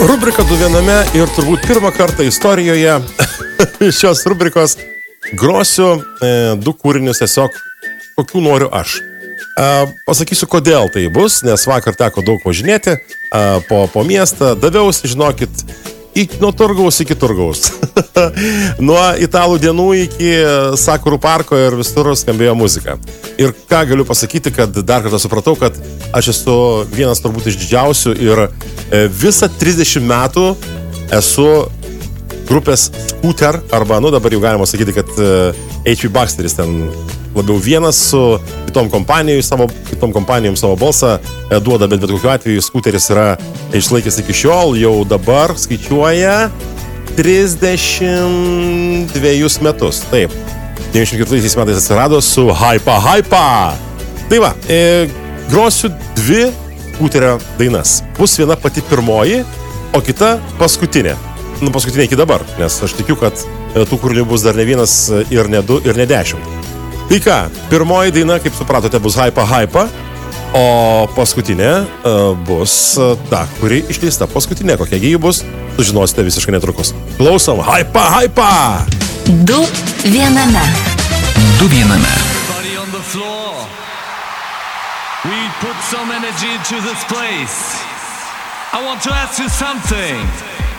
Rubrika du viename ir turbūt pirmą kartą istorijoje šios rubrikos grosiu du kūrinius tiesiog, kokių noriu aš. Pasakysiu, kodėl tai bus, nes vakar teko daug važinėti po miestą, daviausi, žinokit, nuo turgaus iki turgaus. Nuo italų dienų iki Sakurų parko ir visur skambėjo muzika. Ir ką galiu pasakyti, kad dar kartą supratau, kad aš esu vienas turbūt iš didžiausių ir visą 30 metų esu grupės Scooter, arba, dabar jau galima sakyti, kad H.P. Baxteris ten labiau vienas su kitom kompanijom savo balsą duoda, bet kokiu atveju Scooteris yra išlaikęs iki šiol, jau dabar skaičiuoja 32 metus. Taip, 94 metais atsirado su Hypa. Tai va, grosiu dvi Scooterio dainas. Bus viena pati pirmoji, o kita paskutinė. Paskutinė iki dabar, nes aš tikiu, kad tų kūrinių bus dar ne vienas ir ne du ir ne 10. Tai ką, pirmoji daina, kaip supratote, bus Hypa, o paskutinė bus ta, kuri išleista paskutinė. Kokiagi ji bus, sužinosite visiškai netrukus. Klausom, Hypa! Du viename. We put some energy into this place. I want to ask you something.